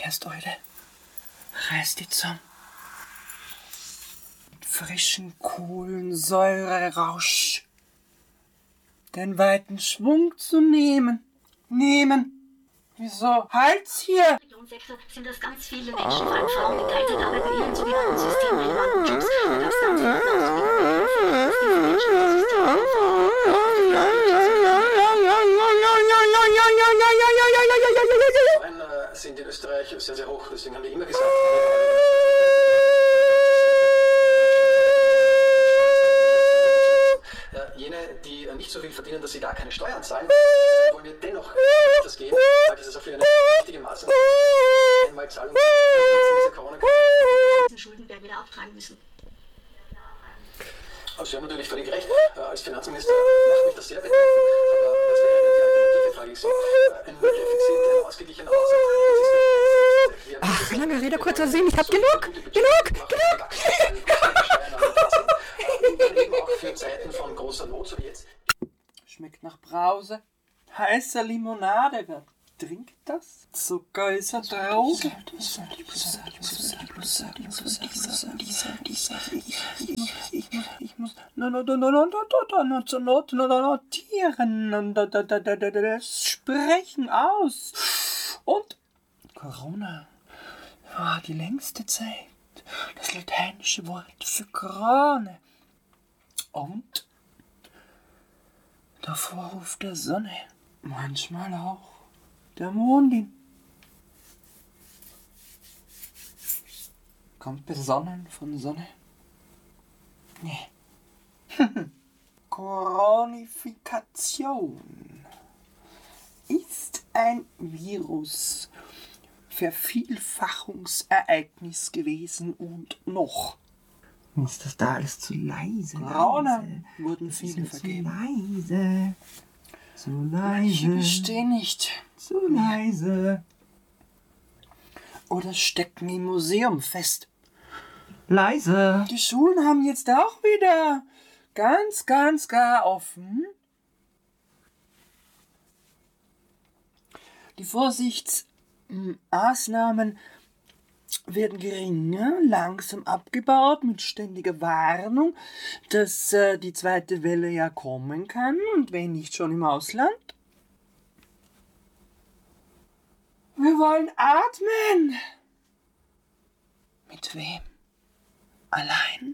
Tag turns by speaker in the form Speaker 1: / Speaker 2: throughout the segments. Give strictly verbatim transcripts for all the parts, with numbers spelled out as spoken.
Speaker 1: Erst heute reißt die Zunge. Mit frischen Kohlensäurerausch den weiten Schwung zu nehmen. Nehmen. Wieso? Halt's hier!
Speaker 2: Sektor sind das ganz viele Menschen, vor allem Frauen in Teilzeitarbeit bei ihren sogenannten systemrelevanten Jobs. Du darfst ganz hinten
Speaker 3: ausgehen. Sind in Österreich sehr, sehr hoch, deswegen haben wir immer gesagt, jene, die nicht so viel verdienen, dass sie gar keine Steuern zahlen, wollen wir dennoch das geben, weil das ist auch für eine wichtige Maßnahme. Einmalzahlung dieser Corona-Krise.
Speaker 2: Schuldenberg wieder auftragen müssen.
Speaker 3: Also Sie haben natürlich völlig recht. Als Finanzminister macht mich das sehr betroffen. Aber was wäre denn die Alternative, frage ich Sie? Ein Nulldefizit, ein ausgeglichener Haushalt.
Speaker 1: Ach, lange Rede, kurzer Sinn. Ich hab genug, genug, genug.
Speaker 3: Und dann eben auch für Zeiten von großer Not, so wie jetzt.
Speaker 1: Schmeckt nach Brause. Heißer Limonade. Wer trinkt das? Zucker ist eine Droge. Ich muss no, no, no, no, no, no, no, zur Not notieren und sprechen aus. Und Corona war die längste Zeit das lateinische Wort für Krone. Und der Vorruf der Sonne, manchmal auch der Mondin. Kommt besonnen von Sonne? Nee. Koronifikation ist ein Virus, Vervielfachungsereignis gewesen und noch.
Speaker 4: Ist das da alles zu leise?
Speaker 1: Corona
Speaker 4: leise.
Speaker 1: wurden viele vergeben.
Speaker 4: Zu leise. Zu leise.
Speaker 1: Ich verstehe nicht.
Speaker 4: Zu leise.
Speaker 1: Oder stecken im Museum fest.
Speaker 4: Leise.
Speaker 1: Die Schulen haben jetzt auch wieder ganz, ganz gar offen. Die Vorsichtsmaßnahmen werden geringer, langsam abgebaut, mit ständiger Warnung, dass äh, die zweite Welle ja kommen kann und wenn nicht schon im Ausland. Wir wollen atmen. Mit wem? Allein?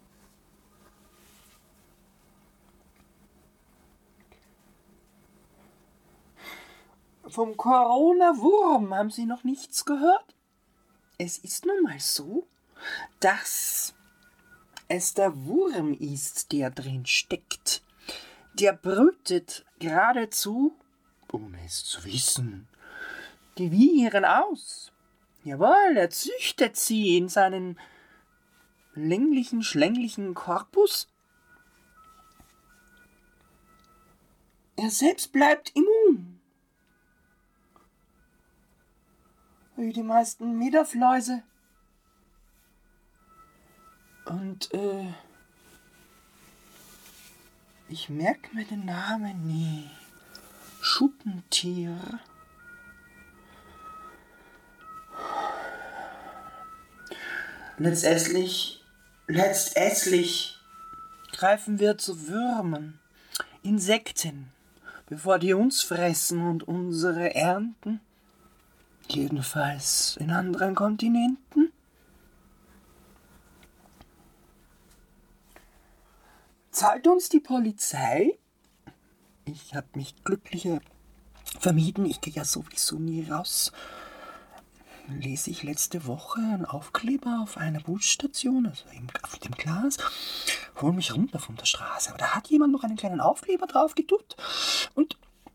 Speaker 1: Vom Corona-Wurm haben Sie noch nichts gehört? Es ist nun mal so, dass es der Wurm ist, der drin steckt. Der brütet geradezu, ohne es zu wissen, die Viren aus. Jawohl, er züchtet sie in seinen länglichen, schlänglichen Korpus. Er selbst bleibt immun. Wie die meisten Miederfläuse. Und, äh, ich merke mir den Namen nie. Schuppentier. Letztendlich, letztendlich greifen wir zu Würmern, Insekten, bevor die uns fressen und unsere ernten. Jedenfalls in anderen Kontinenten. Zahlt uns die Polizei? Ich habe mich glücklicher vermieden. Ich gehe ja sowieso nie raus. Lese ich letzte Woche einen Aufkleber auf einer Busstation, also auf dem Glas, hol mich runter von der Straße. Aber da hat jemand noch einen kleinen Aufkleber drauf getut. Und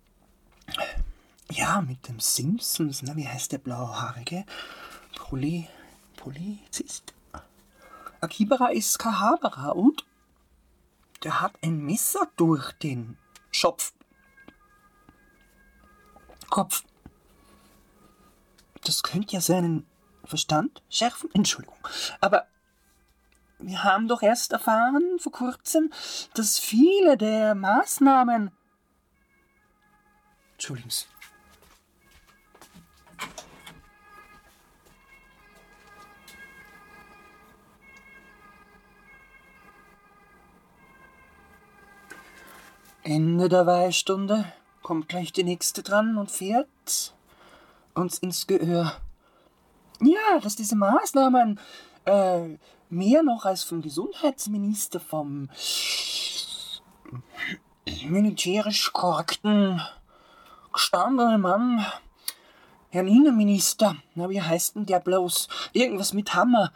Speaker 1: ja, mit dem Simpsons, na, wie heißt der blauhaarige? Poly, Polizist? Akibara ist Kahabara und der hat ein Messer durch den Schopf. Kopf. Das könnte ja seinen Verstand schärfen. Entschuldigung. Aber wir haben doch erst erfahren vor kurzem, dass viele der Maßnahmen... Entschuldigung. Ende der Weihstunde kommt gleich die nächste dran und fährt uns ins Gehör. Ja, dass diese Maßnahmen äh, mehr noch als vom Gesundheitsminister, vom militärisch korrekten, gestandenen Mann, Herrn Innenminister, na, wie heißt denn der bloß? Irgendwas mit Hammer.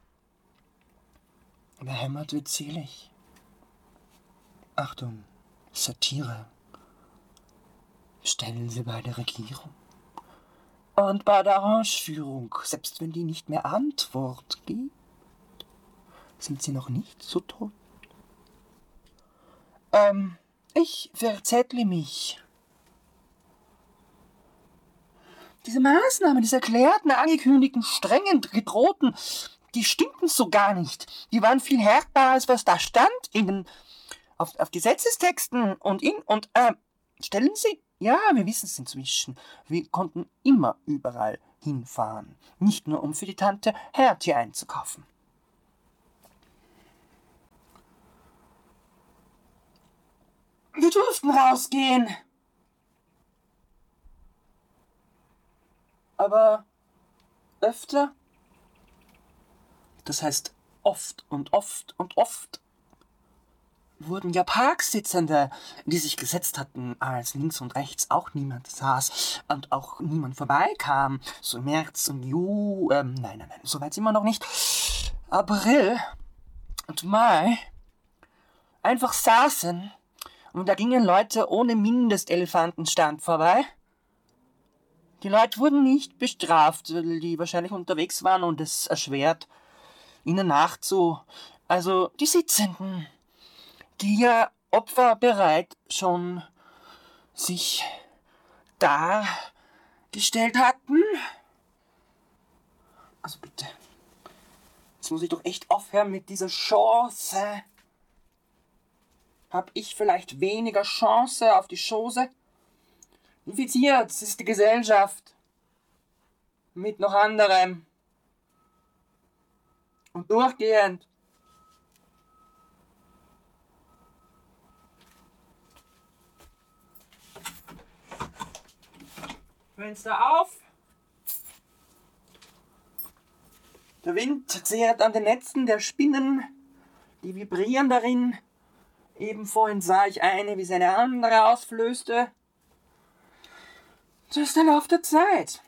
Speaker 1: Wer hämmert, wird selig. Achtung, Satire. Stellen Sie bei der Regierung. Und bei der Arrangeführung, selbst wenn die nicht mehr Antwort gibt, sind sie noch nicht so tot. Ähm, ich verzettle mich. Diese Maßnahmen, diese erklärten, angekündigten, strengen, gedrohten, die stimmten so gar nicht. Die waren viel härter, als was da stand in den, auf, auf Gesetzestexten und in, und, äh, stellen Sie, ja, wir wissen es inzwischen, wir konnten immer überall hinfahren, nicht nur um für die Tante Hertie einzukaufen. Wir durften rausgehen. Aber öfter, das heißt oft und oft und oft, wurden ja Parksitzende, die sich gesetzt hatten, als links und rechts auch niemand saß und auch niemand vorbeikam, so März und Juli, ähm, nein, nein, nein, so weit sind wir noch nicht, April und Mai, einfach saßen und da gingen Leute ohne Mindestelefantenstand vorbei. Die Leute wurden nicht bestraft, weil die wahrscheinlich unterwegs waren und es erschwert, ihnen nachzu... Also die Sitzenden, die ja opferbereit schon sich dargestellt hatten. Also bitte, jetzt muss ich doch echt aufhören mit dieser Chance. Hab ich vielleicht weniger Chance auf die Chose? Infiziert ist die Gesellschaft mit noch anderem. Und durchgehend. Fenster auf. Der Wind zehrt an den Netzen der Spinnen, die vibrieren darin. Eben vorhin sah ich eine, wie sie eine andere ausflößte. Das ist der Lauf der Zeit.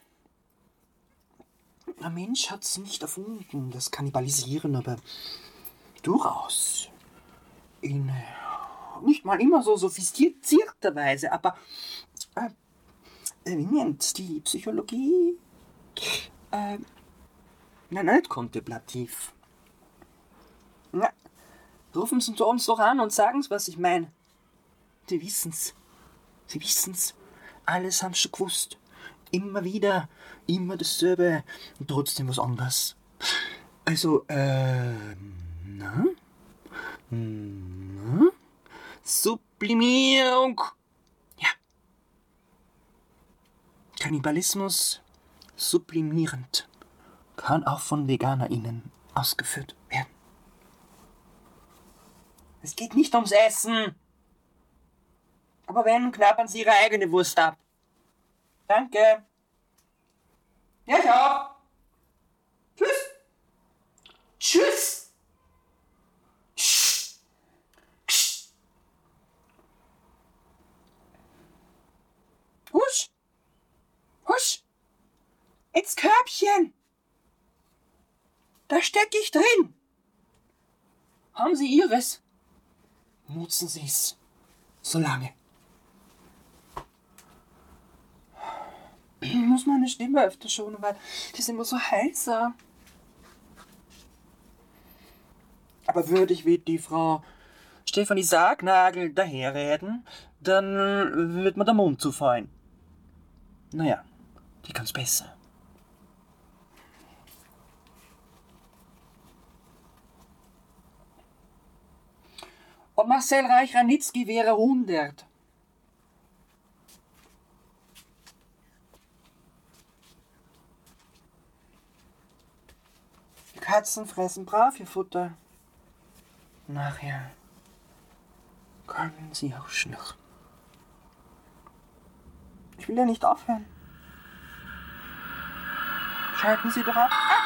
Speaker 1: Der Mensch hat es nicht erfunden, das Kannibalisieren, aber durchaus in nicht mal immer so sophistizierter Weise, aber äh, wie nennt die Psychologie? Äh, nein, nicht kontemplativ. Na, rufen Sie uns doch an und sagen Sie, was ich meine. Sie wissen's. Sie wissen's. Alles haben sie gewusst. Immer wieder, immer dasselbe und trotzdem was anderes. Also, äh, na? Na? Sublimierung. Ja. Kannibalismus sublimierend kann auch von VeganerInnen ausgeführt werden. Es geht nicht ums Essen. Aber wenn, knabbern Sie Ihre eigene Wurst ab. Danke. Ja, ja. Tschüss. Tschüss. Tsch. Tsch. Husch. Husch. Ins Körbchen. Da stecke ich drin. Haben Sie Ihres? Nutzen Sie es. So lange. Ich muss meine Stimme öfter schonen, weil die ist immer so heiser. Aber würde ich wie die Frau Stefanie Sargnagel daherreden, dann wird mir der Mund zufallen. Naja, die kann's besser. Und Marcel Reich-Ranitzky wäre hundert. Die Katzen fressen brav ihr Futter. Nachher Können Sie auch schnurren. Ich will ja nicht aufhören. Schalten Sie doch ab.